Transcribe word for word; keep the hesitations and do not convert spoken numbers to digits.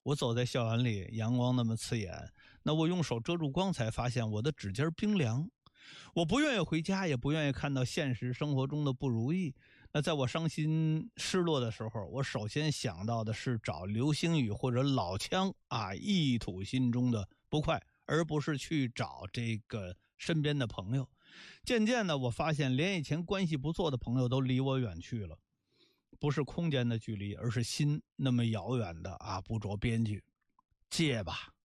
我走在校园里，阳光那么刺眼，那我用手遮住光，才发现我的指尖冰凉。我不愿意回家，也不愿意看到现实生活中的不如意。那在我伤心失落的时候，我首先想到的是找流星雨或者老枪啊，一吐心中的不快，而不是去找这个身边的朋友。渐渐的，我发现连以前关系不错的朋友都离我远去了，不是空间的距离，而是心那么遥远的啊，不着边际。戒吧，